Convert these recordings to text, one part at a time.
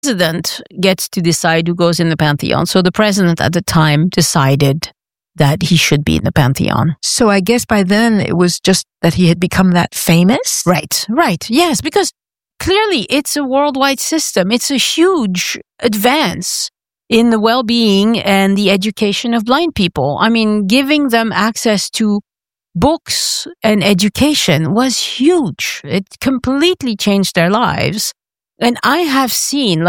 president gets to decide who goes in the Pantheon. So the president at the time decided that he should be in the Pantheon. So I guess by then it was just that he had become that famous? Right. Yes, because clearly it's a worldwide system. It's a huge advance in the well-being and the education of blind people. I mean, giving them access to books and education was huge. It completely changed their lives. And I have seen,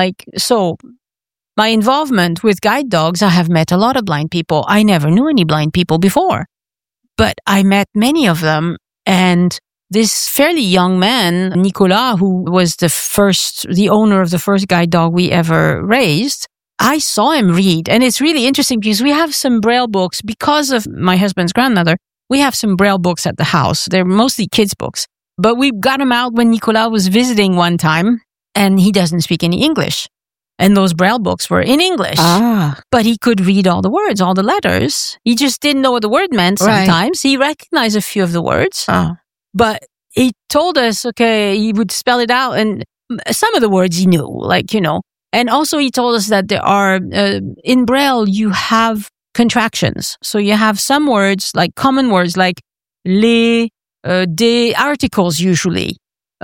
my involvement with guide dogs, I have met a lot of blind people. I never knew any blind people before, but I met many of them. And this fairly young man, Nicolas, who was the owner of the first guide dog we ever raised, I saw him read. And it's really interesting because we have some Braille books because of my husband's grandmother. We have some Braille books at the house. They're mostly kids' books, but we got them out when Nicolas was visiting one time, and he doesn't speak any English. And those Braille books were in English. But he could read all the words, all the letters. He just didn't know what the word meant sometimes. Right. He recognized a few of the words. But he told us, he would spell it out. And some of the words he knew, And also he told us that there are, in Braille, you have contractions. So you have some words, like common words, like les, des, articles usually.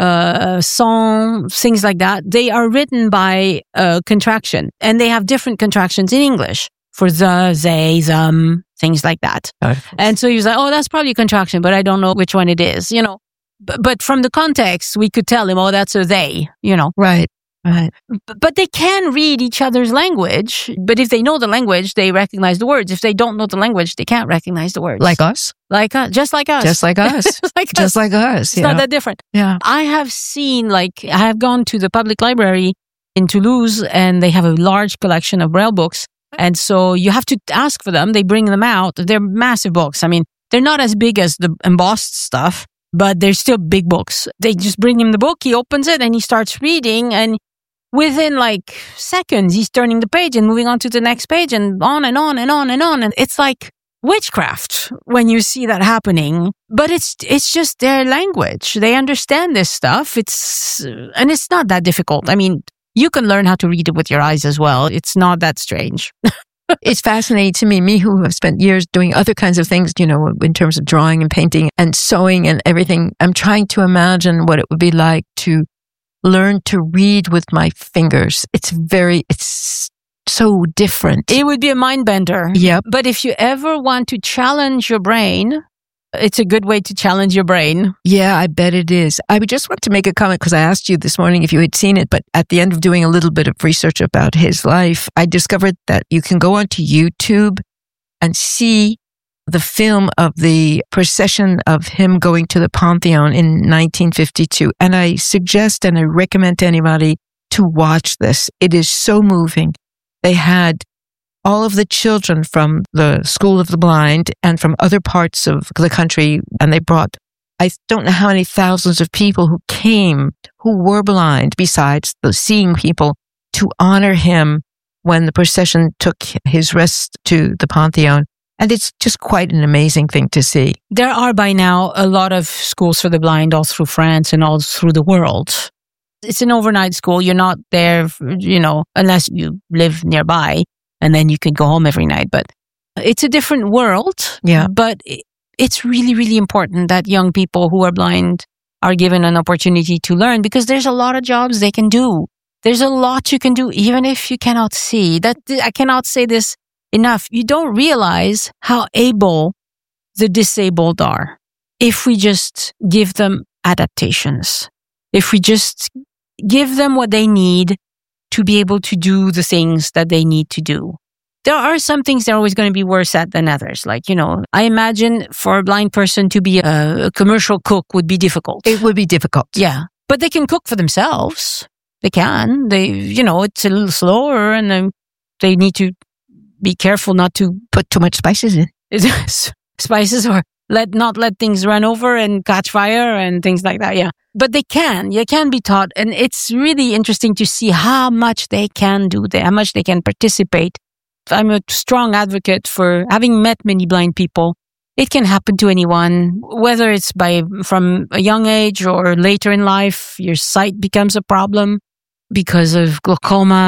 Sans, things like that, they are written by contraction, and they have different contractions in English for the, they, them, things like that. And so he was like, that's probably a contraction, but I don't know which one it is, But from the context, we could tell him, that's a they, Right. But they can read each other's language. But if they know the language, they recognize the words. If they don't know the language, they can't recognize the words. Like us? Just like us. Just like us. Just like us. It's not that different. Yeah. I have seen, I have gone to the public library in Toulouse, and they have a large collection of Braille books. And so you have to ask for them. They bring them out. They're massive books. I mean, they're not as big as the embossed stuff, but they're still big books. They just bring him the book. He opens it and he starts reading, and within seconds, he's turning the page and moving on to the next page, and on and on and on and on. And it's like witchcraft when you see that happening. But it's just their language. They understand this stuff. And it's not that difficult. I mean, you can learn how to read it with your eyes as well. It's not that strange. It's fascinating to me who have spent years doing other kinds of things, in terms of drawing and painting and sewing and everything. I'm trying to imagine what it would be like to learn to read with my fingers. It's so different. It would be a mind bender. Yep. But if you ever want to challenge your brain, it's a good way to challenge your brain. Yeah, I bet it is. I would just want to make a comment because I asked you this morning if you had seen it, but at the end of doing a little bit of research about his life, I discovered that you can go onto YouTube and see the film of the procession of him going to the Pantheon in 1952. And I suggest and I recommend to anybody to watch this. It is so moving. They had all of the children from the School of the Blind and from other parts of the country, and they brought, I don't know how many thousands of people who came who were blind, besides the seeing people, to honor him when the procession took his rest to the Pantheon. And it's just quite an amazing thing to see. There are by now a lot of schools for the blind all through France and all through the world. It's an overnight school. You're not there, unless you live nearby, and then you can go home every night. But it's a different world. Yeah. But it's really, really important that young people who are blind are given an opportunity to learn, because there's a lot of jobs they can do. There's a lot you can do, even if you cannot see. I cannot say this enough. You don't realize how able the disabled are if we just give them adaptations. If we just give them what they need to be able to do the things that they need to do. There are some things they're always going to be worse at than others. I imagine for a blind person to be a commercial cook would be difficult. It would be difficult. Yeah. But they can cook for themselves. They can. It's a little slower, and they need to be careful not to put too much spices in. Spices, or not let things run over and catch fire and things like that. Yeah. But they can be taught. And it's really interesting to see how much they can do, how much they can participate. I'm a strong advocate for having met many blind people. It can happen to anyone, whether it's from a young age or later in life, your sight becomes a problem. because of glaucoma